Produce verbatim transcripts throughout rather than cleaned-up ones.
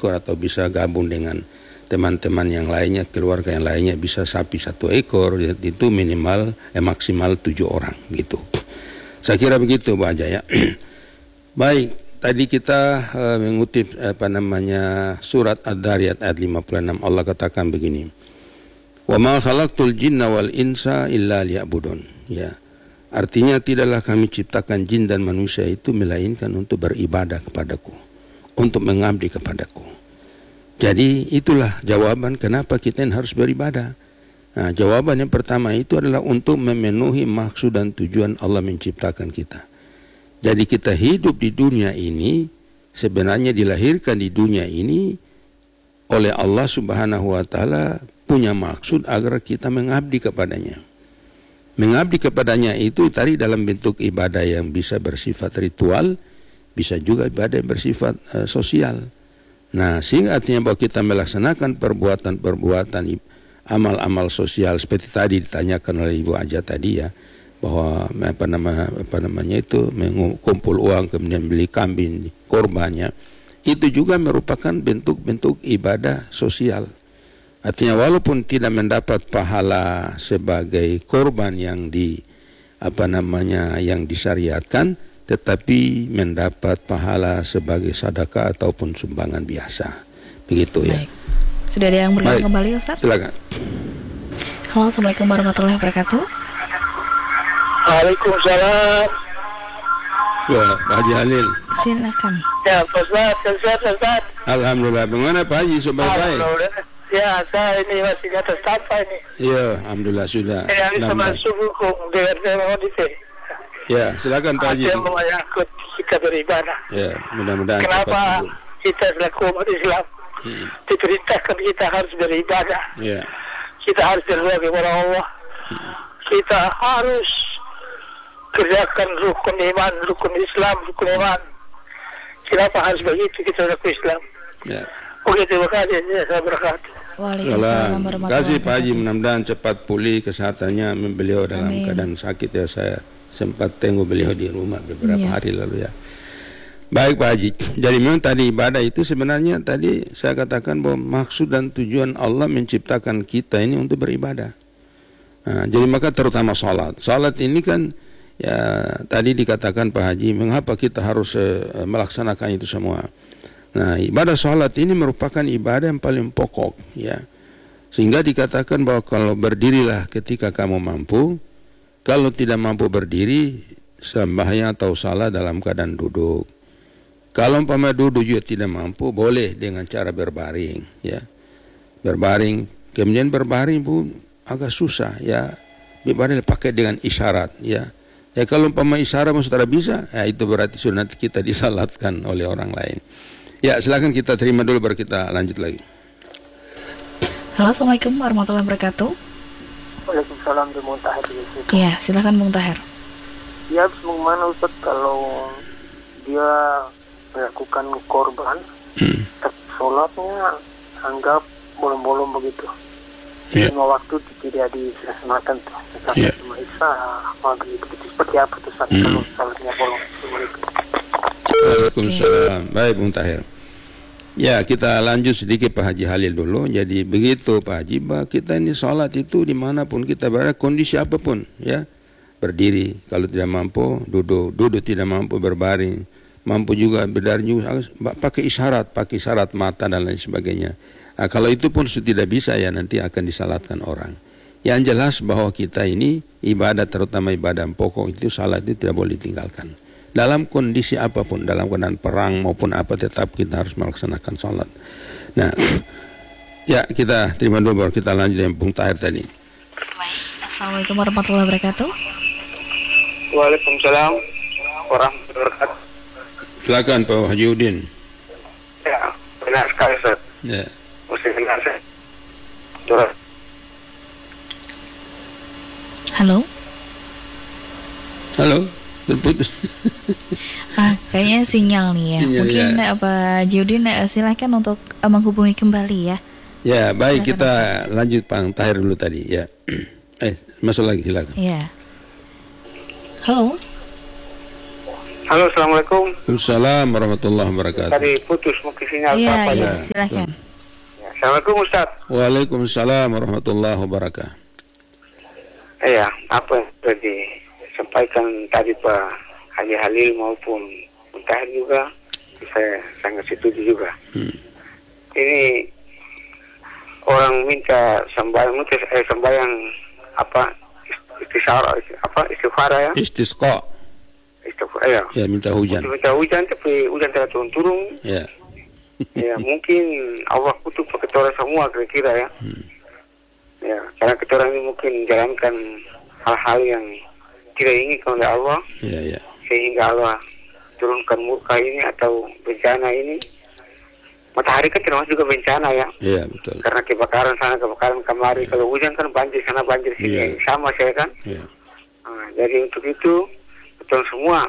ekor atau bisa gabung dengan teman-teman yang lainnya, keluarga yang lainnya, bisa sapi satu ekor, itu minimal eh, maksimal tujuh orang gitu. Saya kira begitu Bu Haja ya. Baik, tadi kita uh, mengutip apa namanya surat Ad-Dariyat ayat lima puluh enam. Allah katakan begini, wa ma khalaqtul jinna wal insa illa liya'budun. Ya, artinya tidaklah kami ciptakan jin dan manusia itu melainkan untuk beribadah kepadaku, untuk mengabdi kepadaku. Jadi itulah jawaban kenapa kita harus beribadah. Nah, jawaban yang pertama itu adalah untuk memenuhi maksud dan tujuan Allah menciptakan kita. Jadi kita hidup di dunia ini, sebenarnya dilahirkan di dunia ini oleh Allah Subhanahu wa Ta'ala, punya maksud agar kita mengabdi kepadanya. Mengabdi kepadanya itu tadi dalam bentuk ibadah yang bisa bersifat ritual, bisa juga ibadah yang bersifat uh, sosial. Nah, sehingga artinya bahwa kita melaksanakan perbuatan-perbuatan amal-amal sosial seperti tadi ditanyakan oleh Ibu Haja tadi ya, bahwa apa nama apa namanya itu mengumpul uang kemudian beli kambing korbannya, itu juga merupakan bentuk-bentuk ibadah sosial. Artinya walaupun tidak mendapat pahala sebagai korban yang di apa namanya yang disyariatkan, tetapi mendapat pahala sebagai sedekah ataupun sumbangan biasa. Begitu ya. Baik. Sudah ada yang bergabung kembali Ustaz? Silakan. Halo, Assalamualaikum warahmatullahi wabarakatuh. Waalaikumsalam. Ya, Pak Haji Halil. Silakan. Ya, Pak Ustaz, sehat Ustaz. Alhamdulillah. Bagaimana Pak Haji? Sudah baik? Ya, saya ini masih di atas tanpa ini. Ya, alhamdulillah sudah. Ya, ini sama subuh kok dengar-dengar di sini. Ya, silakan Pak Haji. Ada yang menyangkut kita beribadah. Ya, mudah-mudahan. Kenapa kita selaku umat Islam hmm. diperintahkan kita harus beribadah? Ya. Kita harus berdoa kepada Allah. Hmm. Kita harus kerjakan rukun iman, rukun Islam, rukun iman. Kenapa harus begitu kita selaku Islam? Ya. Oke, terima kasih. Saya berkata. Waalaikumsalam warahmatullahi wabarakatuh. Kasih Pak Haji, mudah-mudahan cepat pulih kesehatannya. Beliau dalam Amin. Keadaan sakit ya, saya sempat tengok beliau di rumah beberapa ya. hari lalu ya. Baik Pak Haji, jadi memang tadi ibadah itu sebenarnya tadi saya katakan bahwa maksud dan tujuan Allah menciptakan kita ini untuk beribadah. Nah, jadi maka terutama salat. Salat ini kan ya tadi dikatakan Pak Haji, mengapa kita harus uh, melaksanakan itu semua. Nah, ibadah salat ini merupakan ibadah yang paling pokok ya. Sehingga dikatakan bahwa kalau berdirilah ketika kamu mampu, kalau tidak mampu berdiri, sembahyang atau salat dalam keadaan duduk. Kalau umpama duduk juga tidak mampu, boleh dengan cara berbaring ya. Berbaring, kemudian berbaring pun agak susah ya. Berbaring pakai dengan isyarat ya. Ya kalau umpama isyarat sudah bisa, ya itu berarti sudah nanti kita disalatkan oleh orang lain. Ya, silakan kita terima dulu baru kita lanjut lagi. Halo, Assalamualaikum warahmatullahi wabarakatuh. Waalaikumsalam, Bung Tahir. Iya, silakan Bung Tahir. Ya, bagaimana Ustaz kalau dia melakukan korban, hmm. tapi sholatnya anggap bolong-bolong begitu. Yeah. Lima waktu tidak dilaksanakan tuh, misalnya yeah. cuma isya, maghrib, itu seperti apa tuh Ustaz hmm. kalau sholatnya bolong? Waalaikumsalam. Baik Bung Tahir. Ya, kita lanjut sedikit Pak Haji Halil dulu. Jadi begitu Pak Haji, bah, kita ini sholat itu dimanapun kita berada, kondisi apapun ya. Berdiri, kalau tidak mampu duduk, duduk tidak mampu berbaring, mampu juga berdiri juga pakai isyarat, pakai isyarat mata dan lain sebagainya. Nah, kalau itu pun sudah tidak bisa ya, nanti akan disalatkan orang. Yang jelas bahwa kita ini ibadah, terutama ibadah pokok itu, salat itu tidak boleh ditinggalkan. Dalam kondisi apapun, dalam keadaan perang maupun apa, tetap kita harus melaksanakan sholat. Nah, ya kita terima dulu baru kita lanjut dengan Bung Tahir tadi. Baik, Assalamualaikum warahmatullahi wabarakatuh. Waalaikumsalam warahmatullahi wabarakatuh. Silakan Pak Haji Udin. Ya, benar sekali Ustaz. Ya. Mesti benar saya. Turun. Halo. Halo. Terputus. Ah, kayaknya sinyal nih ya. Sinyal, Mungkin ya. Pak Judin silakan untuk uh, menghubungi kembali ya. Ya, baik, silakan, kita Ustaz. lanjut Pak Tahir dulu tadi ya. Eh, masuk lagi silakan. Ya. Halo. Halo, assalamualaikum. Waalaikumsalam warahmatullahi wabarakatuh. Tadi putus mungkin sinyal Iya, apa iya, ya? silakan. Ya, assalamualaikum Ustaz. Waalaikumsalam warahmatullahi wabarakatuh. Iya, apa yang sudah disampaikan tadi Pak Haji Halil maupun Muntahir juga, saya sangat setuju juga. Hmm. Ini orang minta sembahyang, minta eh, sembahyang apa istisara, apa istighfar ya? Istisqa. Istighfar ya. Ya, minta hujan. Minta hujan tapi hujan tidak turun-turun. Ya. Ya mungkin Allah kutuk pakai orang semua kira-kira ya. Hmm. Ya, karena kita orang ini mungkin menjalankan hal-hal yang tidak diinginkan oleh Allah, Ya, ya. sehingga Allah turunkan murka ini atau bencana ini. Matahari kan termasuk juga bencana ya, Iya, betul. karena kebakaran sana, kebakaran kemari. Kalau hujan kan banjir sana, banjir sini, Iya. sama saya kan. Ya. Nah, jadi untuk itu, betul semua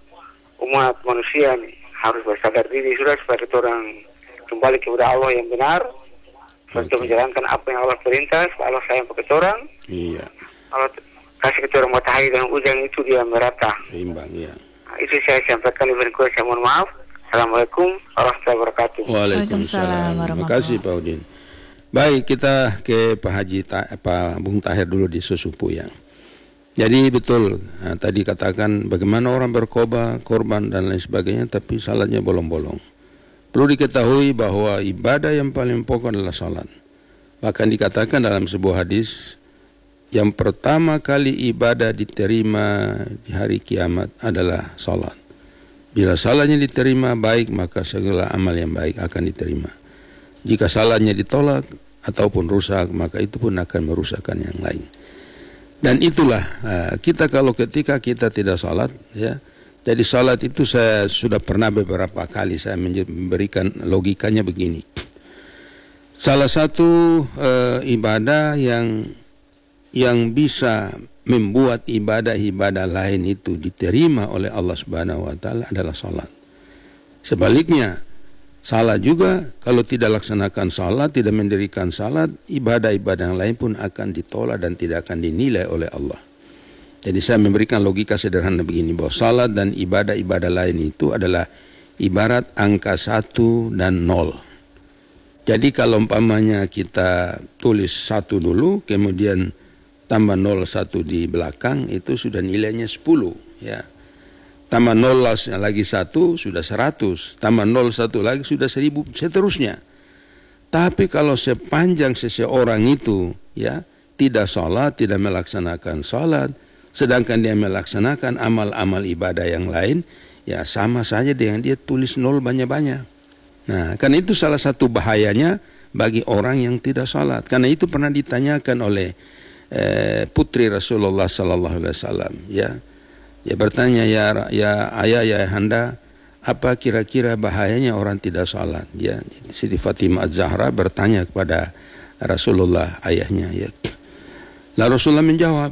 umat manusia nih harus bersadar diri sudah supaya kita orang kembali kepada Allah yang benar, untuk Oke. menjalankan apa yang Allah perintah, supaya Allah sayang pada kita orang. Iya, Allah kasih kita orang matahari dan hujan itu dia merata. seimbang, ya. Nah, itu saya sampaikan, lebih kurang saya mohon maaf. Assalamualaikum warahmatullahi wabarakatuh. Waalaikumsalam Terima kasih Pak Udin. Baik, kita ke Pak Haji Ta- Pak Bung Tahir dulu di Susupu ya. Jadi betul, nah, tadi katakan bagaimana orang berkorban, korban dan lain sebagainya, tapi salatnya bolong-bolong. Perlu diketahui bahwa ibadah yang paling pokok adalah salat. Bahkan dikatakan dalam sebuah hadis, yang pertama kali ibadah diterima di hari kiamat adalah salat. Bila salahnya diterima baik, maka segala amal yang baik akan diterima. Jika salahnya ditolak ataupun rusak, maka itu pun akan merusakkan yang lain. Dan itulah kita kalau ketika kita tidak salat, ya. Jadi salat itu saya sudah pernah beberapa kali saya memberikan logikanya begini. Salah satu uh, ibadah yang yang bisa membuat ibadah-ibadah lain itu diterima oleh Allah Subhanahu wa taala adalah salat. Sebaliknya, salat juga kalau tidak laksanakan salat, tidak mendirikan salat, ibadah-ibadah yang lain pun akan ditolak dan tidak akan dinilai oleh Allah. Jadi saya memberikan logika sederhana begini, bahwa salat dan ibadah-ibadah lain itu adalah ibarat angka satu dan nol. Jadi kalau umpamanya kita tulis satu dulu, kemudian tambah nol satu di belakang, itu sudah nilainya sepuluh ya. Tambah nol lagi satu sudah seratus, tambah nol satu lagi sudah seribu, seterusnya. Tapi kalau sepanjang seseorang itu ya tidak salat, tidak melaksanakan salat, sedangkan dia melaksanakan amal-amal ibadah yang lain, ya sama saja dengan dia tulis nol banyak-banyak. Nah, karena itu salah satu bahayanya bagi orang yang tidak salat. Karena itu pernah ditanyakan oleh Eh, putri Rasulullah Sallallahu Alaihi Wasallam, ya, dia bertanya, ya, ya ayah, ya Handa, apa kira-kira bahayanya orang tidak salat? Ya, Siti Fatimah Az-Zahra bertanya kepada Rasulullah ayahnya, ya. Lalu Rasulullah menjawab,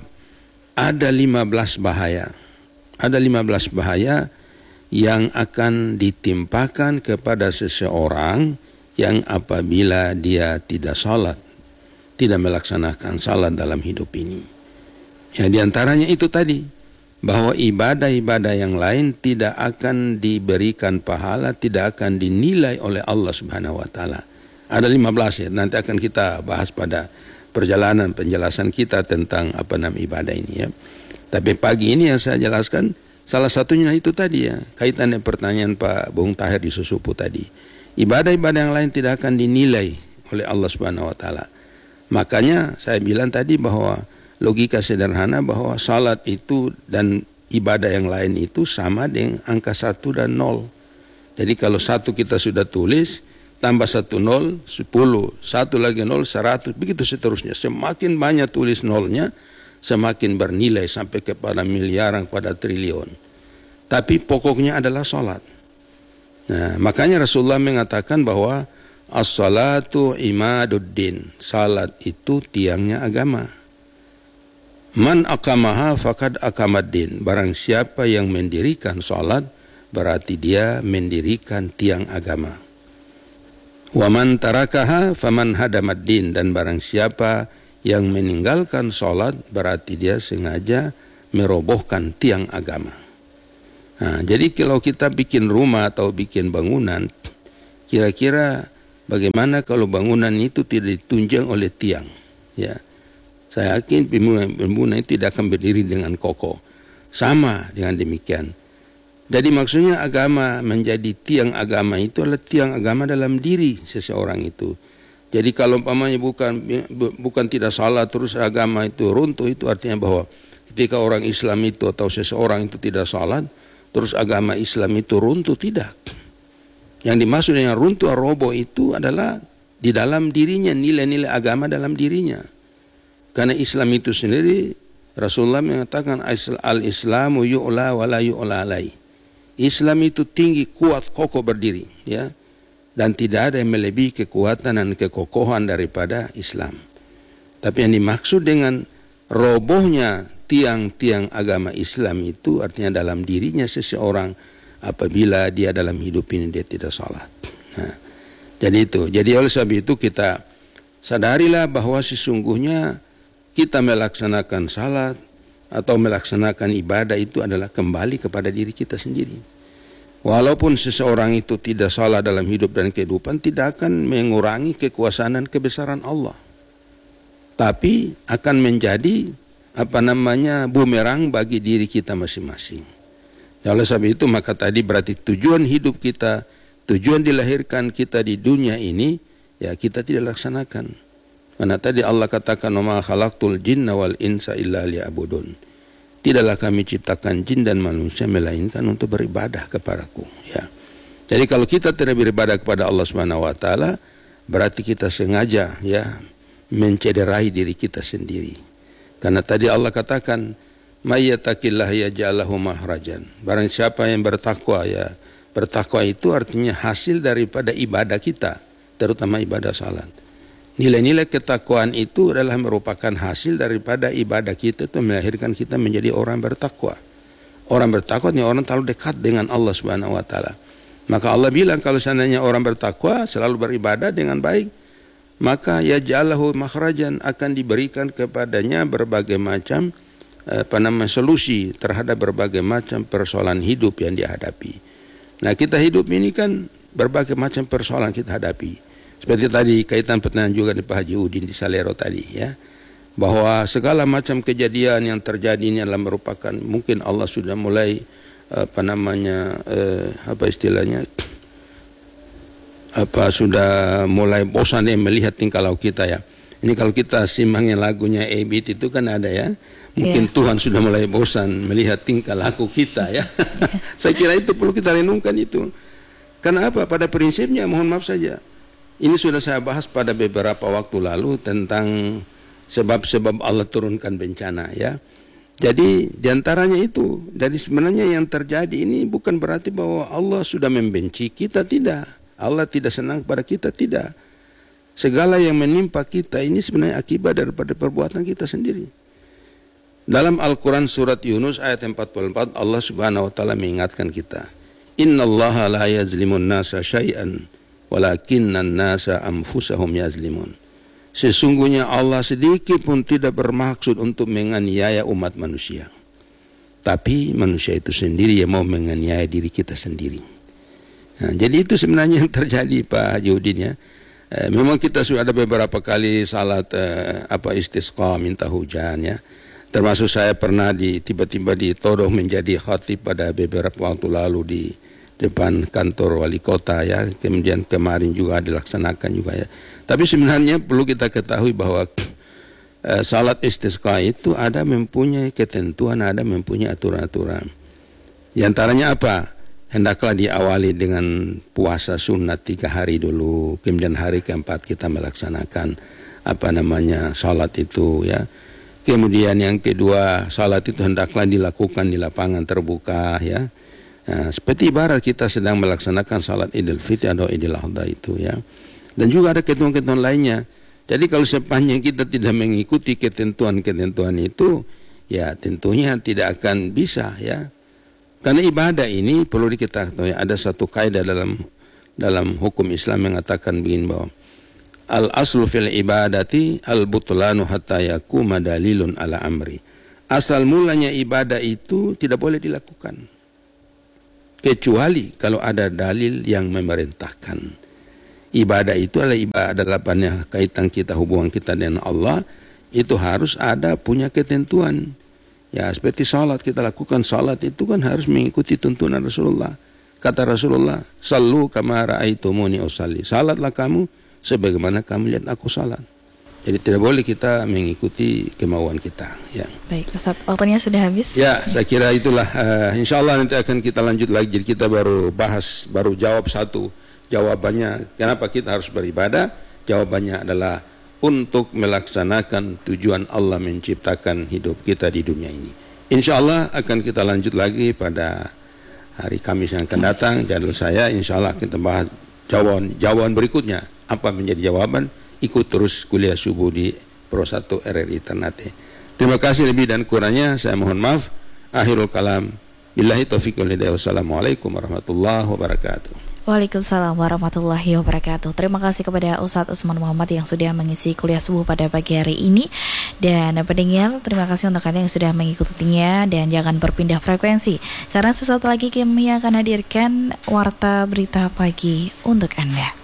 ada lima belas bahaya, ada lima belas bahaya yang akan ditimpakan kepada seseorang yang apabila dia tidak salat, tidak melaksanakan salat dalam hidup ini. Ya, diantaranya itu tadi, bahwa ibadah-ibadah yang lain tidak akan diberikan pahala, tidak akan dinilai oleh Allah Subhanahu wa taala. Ada lima belas ya, nanti akan kita bahas pada perjalanan penjelasan kita tentang apa nama ibadah ini ya. Tapi pagi ini yang saya jelaskan salah satunya itu tadi ya, kaitan dengan pertanyaan Pak Bung Tahir di Susupu tadi. Ibadah-ibadah yang lain tidak akan dinilai oleh Allah Subhanahu wa taala. Makanya saya bilang tadi bahwa logika sederhana bahwa salat itu dan ibadah yang lain itu sama dengan angka satu dan nol. Jadi kalau satu kita sudah tulis, tambah satu nol, sepuluh, satu lagi nol, seratus, begitu seterusnya. Semakin banyak tulis nolnya, semakin bernilai sampai kepada miliaran, pada triliun. Tapi pokoknya adalah salat. Nah, makanya Rasulullah mengatakan bahwa as-salatu imaduddin, salat itu tiangnya agama. Man aqamaha faqad aqamaddin, barang siapa yang mendirikan salat berarti dia mendirikan tiang agama. Wa man tarakaha faman hadamaddin, dan barang siapa yang meninggalkan salat berarti dia sengaja merobohkan tiang agama. Nah, jadi kalau kita bikin rumah atau bikin bangunan, kira-kira bagaimana kalau bangunan itu tidak ditunjang oleh tiang? Ya, saya yakin bangunan itu tidak akan berdiri dengan kokoh. Sama dengan demikian. Jadi maksudnya agama menjadi tiang agama itu adalah tiang agama dalam diri seseorang itu. Jadi kalau umpamanya bukan bukan tidak salah terus agama itu runtuh, itu artinya bahwa ketika orang Islam itu atau seseorang itu tidak salat, terus agama Islam itu runtuh, tidak. Yang dimaksud dengan runtuh roboh itu adalah di dalam dirinya, nilai-nilai agama dalam dirinya. Karena Islam itu sendiri, Rasulullah mengatakan al-Islamu yu'la wa la yu'la alai. Islam itu tinggi, kuat, kokoh berdiri, ya. Dan tidak ada yang melebihi kekuatan dan kekokohan daripada Islam. Tapi yang dimaksud dengan robohnya tiang-tiang agama Islam itu artinya dalam dirinya seseorang apabila dia dalam hidup ini dia tidak salat. Nah, jadi itu. Jadi oleh sebab itu kita sadarilah bahwa sesungguhnya kita melaksanakan salat atau melaksanakan ibadah itu adalah kembali kepada diri kita sendiri. Walaupun seseorang itu tidak salah dalam hidup dan kehidupan, tidak akan mengurangi kekuasaan dan kebesaran Allah. Tapi akan menjadi apa namanya bumerang bagi diri kita masing-masing. Oleh sebab itu maka tadi berarti tujuan hidup kita, tujuan dilahirkan kita di dunia ini, ya kita tidak laksanakan. Karena tadi Allah katakan wa ma khalaqtul jinna wal insa illa liya'budun. Tidaklah kami ciptakan jin dan manusia melainkan untuk beribadah kepadaku, ya. Jadi kalau kita tidak beribadah kepada Allah Subhanahu wa taala, berarti kita sengaja ya mencederai diri kita sendiri. Karena tadi Allah katakan may yattaqillah yaj'al lahu mahrajan. Barang siapa yang bertakwa, ya bertakwa itu artinya hasil daripada ibadah kita, terutama ibadah salat. Nilai-nilai ketakwaan itu adalah merupakan hasil daripada ibadah kita, itu melahirkan kita menjadi orang bertakwa. Orang bertakwa ini orang terlalu dekat dengan Allah Subhanahu wa taala. Maka Allah bilang kalau seandainya orang bertakwa selalu beribadah dengan baik, maka yaj'alahu makhrajan, akan diberikan kepadanya berbagai macam apa namanya solusi terhadap berbagai macam persoalan hidup yang dihadapi. Nah, kita hidup ini kan berbagai macam persoalan kita hadapi. Seperti tadi kaitan pertanyaan juga di Pak Haji Udin di Salero tadi, ya, bahwa segala macam kejadian yang terjadi ini adalah merupakan mungkin Allah sudah mulai apa namanya eh, apa istilahnya apa sudah mulai bosan ya melihat tingkah laku kita, ya. Ini kalau kita simaknya lagunya Ebit itu kan ada, ya. Mungkin yeah. Tuhan sudah mulai bosan melihat tingkah laku kita, ya. Saya kira itu perlu kita renungkan itu. Karena apa? Pada prinsipnya mohon maaf saja. Ini sudah saya bahas pada beberapa waktu lalu tentang sebab-sebab Allah turunkan bencana, ya. Jadi diantaranya itu, dari sebenarnya yang terjadi ini bukan berarti bahwa Allah sudah membenci kita, tidak. Allah tidak senang kepada kita, tidak. Segala yang menimpa kita ini sebenarnya akibat daripada perbuatan kita sendiri. Dalam Al-Quran surat Yunus ayat empat puluh empat, Allah Subhanahu wa taala mengingatkan kita, innallaha la yazlimun nasa syai'an walakinnan nasa anfusahum yazlimun. Sesungguhnya Allah sedikit pun tidak bermaksud untuk menganiaya umat manusia, tapi manusia itu sendiri yang mau menganiaya diri kita sendiri. Nah, jadi itu sebenarnya yang terjadi Pak Haji Udin, ya. Eh, memang kita sudah ada beberapa kali salat eh, apa istisqa, minta hujan, ya. Termasuk saya pernah di tiba-tiba ditodong menjadi khatib pada beberapa waktu lalu di depan kantor wali kota, ya. Kemudian kemarin juga dilaksanakan juga, ya. Tapi sebenarnya perlu kita ketahui bahwa eh, salat istisqa itu ada mempunyai ketentuan, ada mempunyai aturan-aturan. Di antaranya apa? Hendaklah diawali dengan puasa sunat tiga hari dulu, kemudian hari keempat kita melaksanakan apa namanya salat itu, ya. Kemudian yang kedua, salat itu hendaklah dilakukan di lapangan terbuka, ya. Nah, seperti ibarat kita sedang melaksanakan salat Idul Fitri atau Idul Adha itu, ya. Dan juga ada ketentuan-ketentuan lainnya. Jadi kalau sepanjang kita tidak mengikuti ketentuan-ketentuan itu, ya tentunya tidak akan bisa, ya. Karena ibadah ini perlu diketahui, ada satu kaidah dalam dalam hukum Islam mengatakan begini, bahwa al aslu fil ibadati al butlanu hatta yakuma dalilun ala amri. Asal mulanya ibadah itu tidak boleh dilakukan kecuali kalau ada dalil yang memerintahkan. Ibadah itu adalah ibadah adalah kaitan kita, hubungan kita dengan Allah, itu harus ada punya ketentuan. Ya, seperti salat, kita lakukan salat itu kan harus mengikuti tuntunan Rasulullah. Kata Rasulullah, "Sallu kama ra'aitumuni usalli." Salatlah kamu sebagaimana kamu lihat aku salat. Jadi tidak boleh kita mengikuti kemauan kita. Ya. Baik, Ustaz, waktunya sudah habis. Ya, saya kira itulah. Uh, insya Allah nanti akan kita lanjut lagi. Jadi kita baru bahas, baru jawab satu. Jawabannya, kenapa kita harus beribadah? Jawabannya adalah untuk melaksanakan tujuan Allah menciptakan hidup kita di dunia ini. Insya Allah akan kita lanjut lagi pada hari Kamis yang akan datang. Jadwal saya, insya Allah kita bahas jawaban, jawaban berikutnya. Apa menjadi jawaban? Ikut terus kuliah subuh di Pro satu R R I Ternate. Terima kasih lebih dan kurangnya. Saya mohon maaf. Akhirul kalam. Billahi taufiq wal hidayah. Wassalamualaikum warahmatullahi wabarakatuh. Waalaikumsalam warahmatullahi wabarakatuh. Terima kasih kepada Ustadz Usman Muhammad yang sudah mengisi kuliah subuh pada pagi hari ini. Dan pendengar, terima kasih untuk kalian yang sudah mengikutinya. Dan jangan berpindah frekuensi, karena sesaat lagi kami akan hadirkan Warta Berita Pagi untuk Anda.